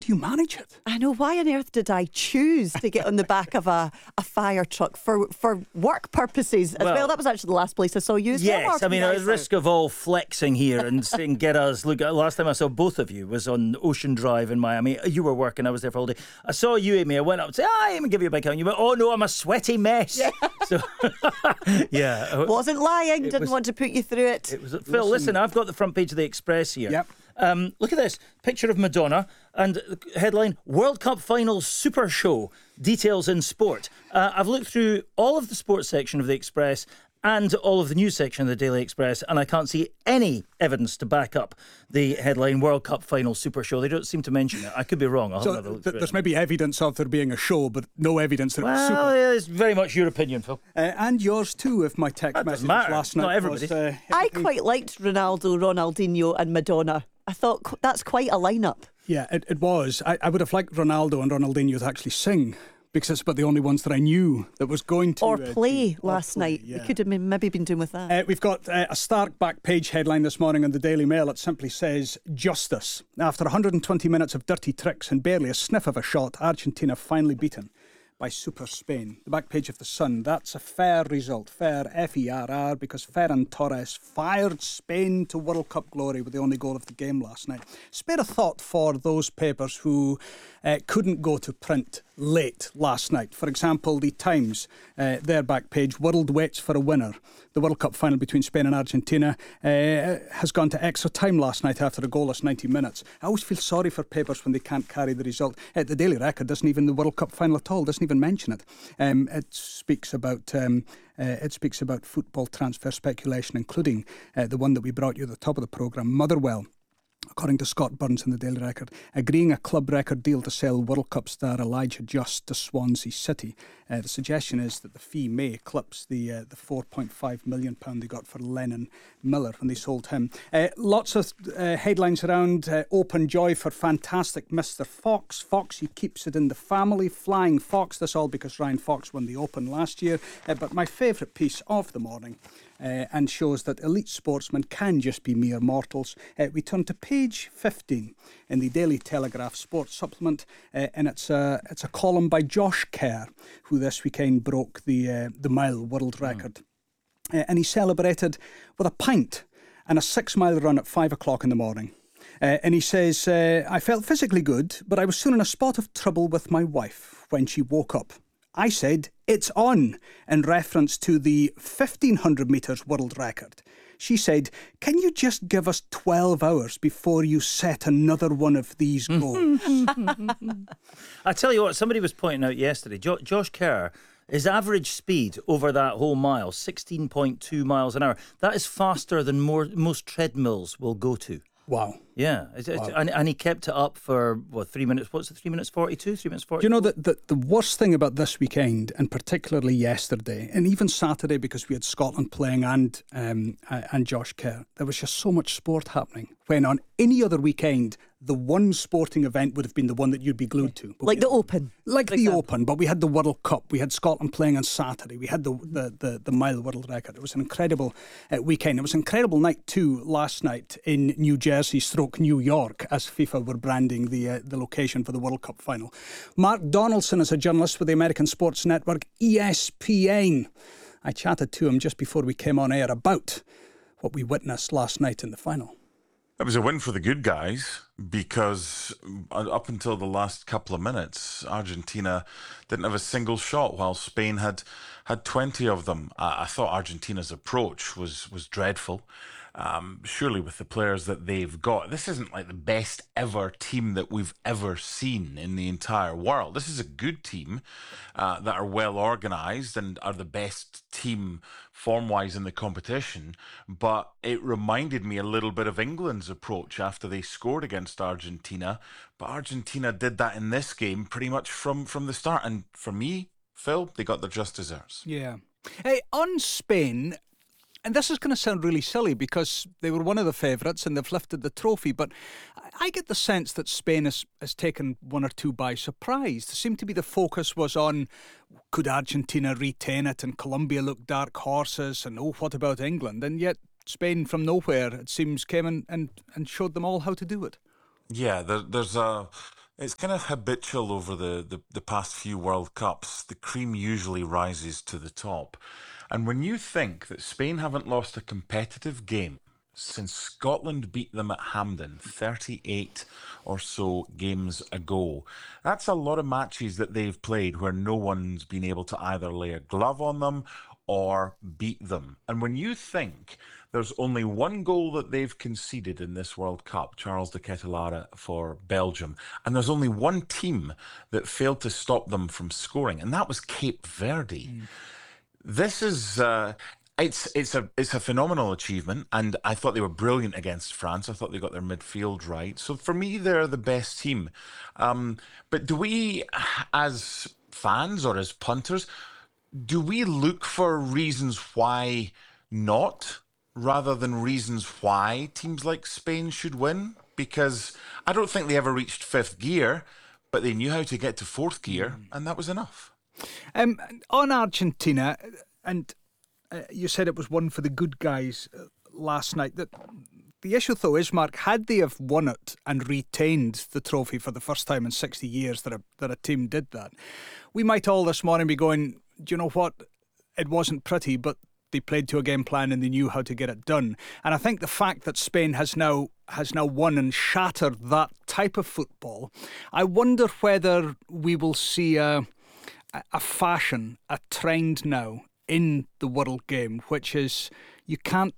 do you manage it? I know. Why on earth did I choose to get on the back of a fire truck for work purposes as well? That was actually the last place I saw you as well. Yes, I mean, at risk of all flexing here and saying, get us, look, last time I saw both of you was on Ocean Drive in Miami. You were working, I was there for all day. I saw you, Amy. I went up and said, hi, Amy, give you a big hug. And you went, oh no, I'm a sweaty mess. Yeah. So, yeah. Wasn't lying, didn't want to put you through it. It was, Phil, listen, I've got the front page of the Express here. Yep. Look at this picture of Madonna and headline World Cup Final Super Show, details in sport. I've looked through all of the sports section of the Express and all of the news section of the Daily Express, and I can't see any evidence to back up the headline World Cup Final Super Show. They don't seem to mention it. I could be wrong. I'll have another look through there's it. maybe evidence of there being a show, but no evidence that it was super. Well, yeah, it's very much your opinion, Phil. And yours too, if my text message last night Not everybody's. was... I quite liked Ronaldo, Ronaldinho and Madonna. I thought that's quite a lineup. Yeah, it was. I would have liked Ronaldo and Ronaldinho to actually sing, because it's about the only ones that I knew that was going to... Or play last night. Yeah. We could have maybe been doing with that. We've got a stark back page headline this morning on the Daily Mail. It simply says, justice. After 120 minutes of dirty tricks and barely a sniff of a shot, Argentina finally beaten by Super Spain. The back page of The Sun, that's a fair result. Fair, F-E-R-R, because Ferran Torres fired Spain to World Cup glory with the only goal of the game last night. Spare a thought for those papers who couldn't go to print late last night. For example, The Times, their back page, world waits for a winner. The World Cup final between Spain and Argentina has gone to extra time last night after a goalless 90 minutes. I always feel sorry for papers when they can't carry the result. The Daily Record doesn't even the World Cup final at all, doesn't even mention it. It speaks about football transfer speculation, including the one that we brought you at the top of the programme, Motherwell. According to Scott Burns in the Daily Record, agreeing a club record deal to sell World Cup star Elijah Just to Swansea City. The suggestion is that the fee may eclipse the £4.5 million they got for Lennon Miller when they sold him. Lots of headlines around open joy for fantastic Mr. Fox. Foxy keeps it in the family. Flying Fox. This all because Ryan Fox won the Open last year. But my favourite piece of the morning, and shows that elite sportsmen can just be mere mortals. We turn to page 15 in the Daily Telegraph Sports Supplement, and it's a column by Josh Kerr, who this weekend broke the mile world record. And he celebrated with a pint and a 6-mile run at 5 o'clock in the morning. And he says, I felt physically good, but I was soon in a spot of trouble with my wife when she woke up. I said, it's on, in reference to the 1,500 metres world record. She said, can you just give us 12 hours before you set another one of these goals? I tell you what, somebody was pointing out yesterday, Josh Kerr, his average speed over that whole mile, 16.2 miles an hour. That is faster than most treadmills will go to. Wow. Yeah. And he kept it up for, 3 minutes? What's it, 3 minutes 42? 3 minutes 40? Do you know that the worst thing about this weekend, and particularly yesterday, and even Saturday because we had Scotland playing and Josh Kerr, there was just so much sport happening. When on any other weekend, the one sporting event would have been the one that you'd be glued to. But like the Open. Like the Open, but we had the World Cup. We had Scotland playing on Saturday. We had the mile world record. It was an incredible weekend. It was an incredible night too last night in New Jersey / New York, as FIFA were branding the location for the World Cup final. Mark Donaldson is a journalist with the American sports network ESPN. I chatted to him just before we came on air about what we witnessed last night in the final. It was a win for the good guys because up until the last couple of minutes, Argentina didn't have a single shot while Spain had 20 of them. I thought Argentina's approach was dreadful. Surely with the players that they've got, this isn't like the best ever team that we've ever seen in the entire world. This is a good team that are well organised and are the best team form-wise in the competition, but it reminded me a little bit of England's approach after they scored against Argentina, but Argentina did that in this game pretty much from the start, and for me, Phil, they got their just desserts. Yeah. Hey, on Spain, and this is going to sound really silly because they were one of the favourites and they've lifted the trophy, but I get the sense that Spain has taken one or two by surprise. There seemed to be the focus was on, could Argentina retain it, and Colombia looked dark horses, and what about England? And yet Spain from nowhere, it seems, came and showed them all how to do it. Yeah, there's It's kind of habitual over the past few World Cups. The cream usually rises to the top. And when you think that Spain haven't lost a competitive game since Scotland beat them at Hampden 38 or so games ago, that's a lot of matches that they've played where no one's been able to either lay a glove on them or beat them. And when you think there's only one goal that they've conceded in this World Cup, Charles de Ketelaere for Belgium, and there's only one team that failed to stop them from scoring, and that was Cape Verde. This is it's a phenomenal achievement, and I thought they were brilliant against France. I thought they got their midfield right. So for me, they're the best team. But do we, as fans or as punters, do we look for reasons why not, rather than reasons why teams like Spain should win? Because I don't think they ever reached fifth gear, but they knew how to get to fourth gear, and that was enough. On Argentina, and you said it was one for the good guys last night. The issue, though, is, Mark, had they have won it and retained the trophy for the first time in 60 years that a team did that, we might all this morning be going, do you know what? It wasn't pretty, but they played to a game plan and they knew how to get it done. And I think the fact that Spain has now won and shattered that type of football, I wonder whether we will see a fashion, a trend now in the world game, which is you can't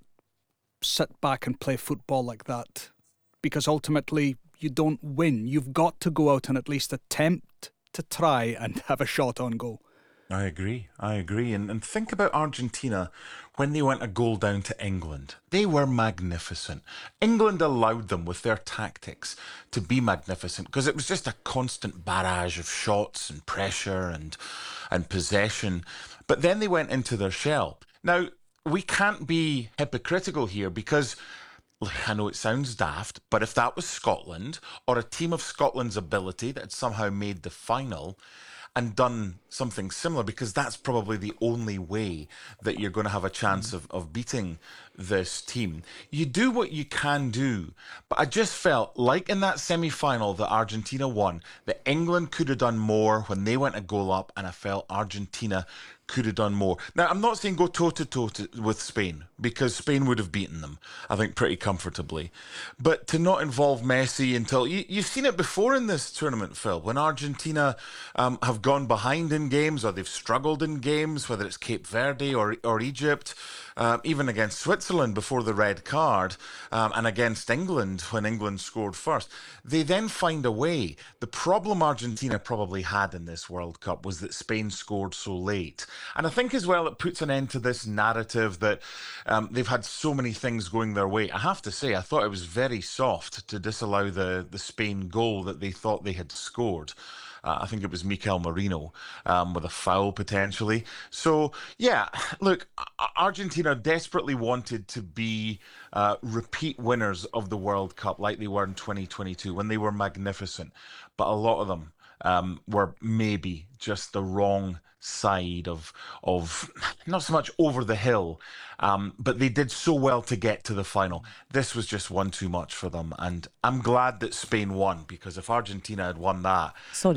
sit back and play football like that because ultimately you don't win. You've got to go out and at least attempt to try and have a shot on goal. I agree. And think about Argentina when they went a goal down to England. They were magnificent. England allowed them, with their tactics, to be magnificent because it was just a constant barrage of shots and pressure and possession. But then they went into their shell. Now, we can't be hypocritical here because I know it sounds daft, but if that was Scotland or a team of Scotland's ability that had somehow made the final and done something similar, because that's probably the only way that you're going to have a chance of beating this team. You do what you can do, but I just felt like in that semi-final that Argentina won, that England could have done more when they went a goal up, and I felt Argentina could have done more. Now, I'm not saying go toe-to-toe with Spain, because Spain would have beaten them, I think, pretty comfortably. But to not involve Messi until... You've seen it before in this tournament, Phil, when Argentina have gone behind in games, or they've struggled in games, whether it's Cape Verde or Egypt, even against Switzerland before the red card, and against England when England scored first. They then find a way. The problem Argentina probably had in this World Cup was that Spain scored so late. And I think as well it puts an end to this narrative that they've had so many things going their way. I have to say, I thought it was very soft to disallow the Spain goal that they thought they had scored. I think it was Mikel Merino with a foul potentially. So, yeah, look, Argentina desperately wanted to be repeat winners of the World Cup like they were in 2022 when they were magnificent. But a lot of them were maybe just the wrong side of not so much over the hill, but they did so well to get to the final. This was just one too much for them, and I'm glad that Spain won, because if Argentina had won that,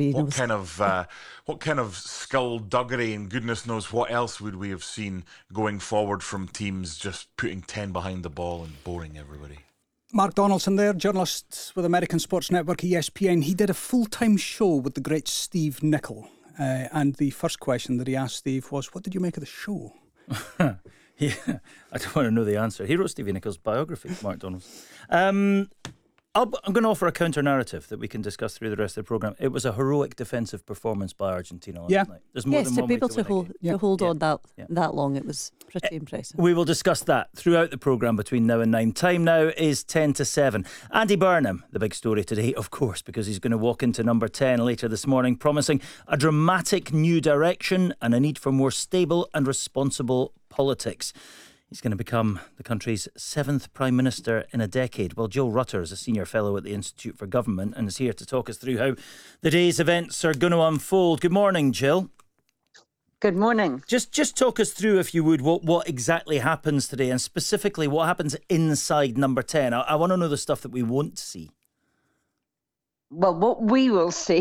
what kind of skullduggery and goodness knows what else would we have seen going forward from teams just putting 10 behind the ball and boring everybody. Mark Donaldson there, journalist with American Sports Network, ESPN. He did a full-time show with the great Steve Nicol. And the first question that he asked Steve was, what did you make of the show? Yeah, I don't want to know the answer. He wrote Stevie Nichol's biography, Mark Donaldson. I'm going to offer a counter-narrative that we can discuss through the rest of the programme. It was a heroic defensive performance by Argentina last night. There's more than to one be way able to hold on that long, it was pretty impressive. We will discuss that throughout the programme between now and 9. Time now is 10 to 7. Andy Burnham, the big story today, of course, because he's going to walk into number 10 later this morning, promising a dramatic new direction and a need for more stable and responsible politics. He's going to become the country's 7th Prime Minister in a decade. Well, Jill Rutter is a senior fellow at the Institute for Government and is here to talk us through how the day's events are going to unfold. Good morning, Jill. Good morning. Just talk us through, if you would, what exactly happens today, and specifically what happens inside number 10. I want to know the stuff that we won't see. Well, what we will see